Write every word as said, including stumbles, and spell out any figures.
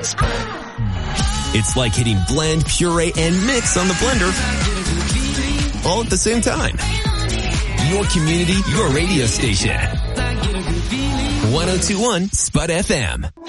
It's like hitting blend, puree, and mix on the blender all at the same time. Your community, your radio station. one oh two one Spud F M.